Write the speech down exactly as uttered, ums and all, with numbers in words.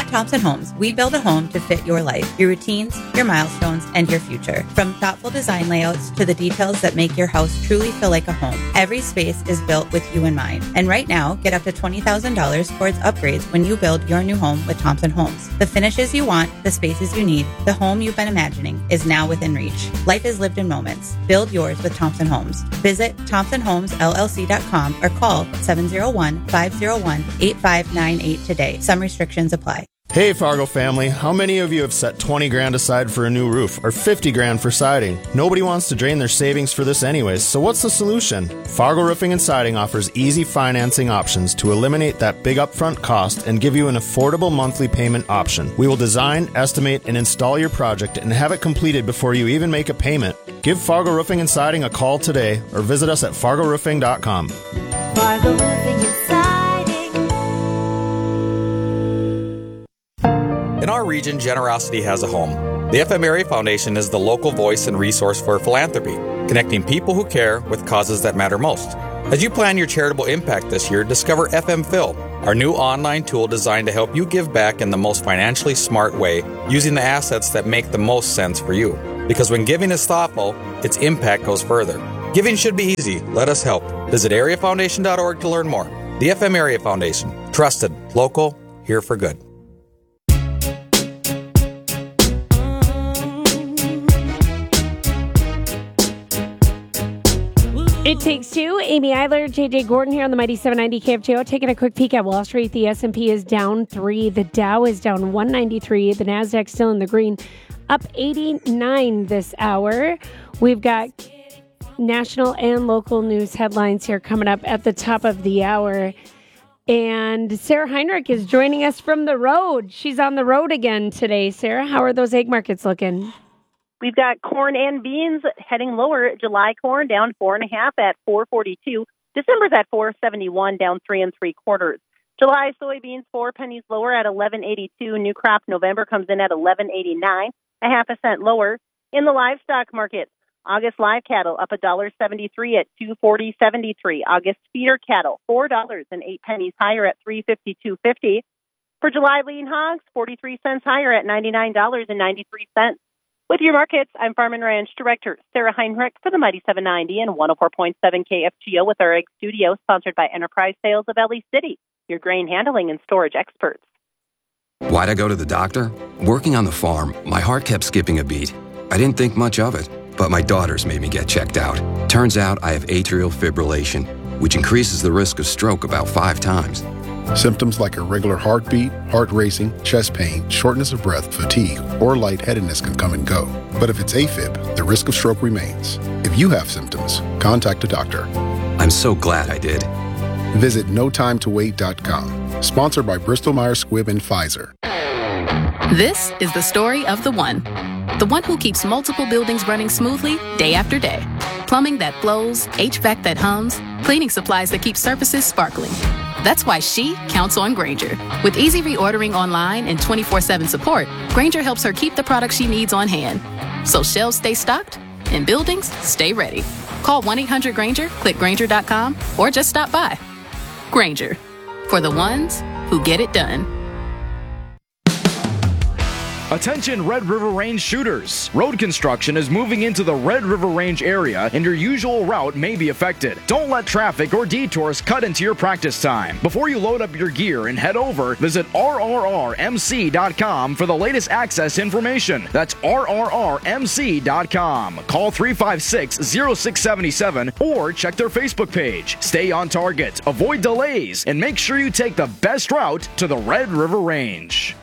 Thompson Homes, we build a home to fit your life, your routines, your milestones, and your future. From thoughtful design layouts to the details that make your house truly feel like a home, every space is built with you in mind. And right now, get up to twenty thousand dollars towards upgrades when you build your new home with Thompson Homes. The finishes you want, the spaces you need, the home you've been imagining is now within reach. Life is lived in moments. Build yours with Thompson Homes. Visit thompson homes l l c dot com or call seven zero one, five zero one, eight five nine eight today. Some restrictions apply. Hey Fargo family, how many of you have set twenty grand aside for a new roof or fifty grand for siding? Nobody wants to drain their savings for this anyways, so what's the solution? Fargo Roofing and Siding offers easy financing options to eliminate that big upfront cost and give you an affordable monthly payment option. We will design, estimate, and install your project and have it completed before you even make a payment. Give Fargo Roofing and Siding a call today or visit us at fargo roofing dot com. Fargo Roofing and Siding. In our region, generosity has a home. The F M Area Foundation is the local voice and resource for philanthropy, connecting people who care with causes that matter most. As you plan your charitable impact this year, discover F M Phil, our new online tool designed to help you give back in the most financially smart way, using the assets that make the most sense for you. Because when giving is thoughtful, its impact goes further. Giving should be easy. Let us help. Visit area foundation dot org to learn more. The F M Area Foundation. Trusted, local, here for good. It Takes Two. Amy Eiler, J J Gordon here on the Mighty seven ninety K F J O. Taking a quick peek at Wall Street. The S and P is down three. The Dow is down one ninety-three. The Nasdaq still in the green, up eighty-nine this hour. We've got national and local news headlines here coming up at the top of the hour. And Sarah Heinrich is joining us from the road. She's on the road again today. Sarah, how are those egg markets looking? We've got corn and beans heading lower. July corn down four and a half at four forty-two. December's at four seventy-one, down three and three quarters. July soybeans four pennies lower at eleven eighty-two. New crop November comes in at eleven eighty-nine, a half a cent lower. In the livestock market, August live cattle up a dollar seventy-three at two forty seventy-three. August feeder cattle four dollars and eight pennies higher at three fifty-two fifty. For July lean hogs, forty-three cents higher at ninety-nine dollars and ninety-three cents. With your markets, I'm Farm and Ranch Director Sarah Heinrich for the Mighty seven ninety and one oh four point seven K F G O with our Egg Studio, sponsored by Enterprise Sales of L E City, your grain handling and storage experts. Why'd I go to the doctor? Working on the farm, my heart kept skipping a beat. I didn't think much of it, but my daughters made me get checked out. Turns out I have atrial fibrillation, which increases the risk of stroke about five times. Symptoms like irregular heartbeat, heart racing, chest pain, shortness of breath, fatigue, or lightheadedness can come and go. But if it's AFib, the risk of stroke remains. If you have symptoms, contact a doctor. I'm so glad I did. Visit no time to wait dot com. Sponsored by Bristol Myers Squibb and Pfizer. This is the story of the one. The one who keeps multiple buildings running smoothly day after day. Plumbing that flows, H V A C that hums, cleaning supplies that keep surfaces sparkling. That's why she counts on Grainger. With easy reordering online and twenty-four seven support, Grainger helps her keep the products she needs on hand. So shelves stay stocked and buildings stay ready. Call one eight hundred Grainger, click Grainger dot com, or just stop by. Grainger, for the ones who get it done. Attention Red River Range shooters. Road construction is moving into the Red River Range area and your usual route may be affected. Don't let traffic or detours cut into your practice time. Before you load up your gear and head over, visit R R R M C dot com for the latest access information. That's R R R M C dot com. Call three five six, zero six seven seven or check their Facebook page. Stay on target, avoid delays, and make sure you take the best route to the Red River Range.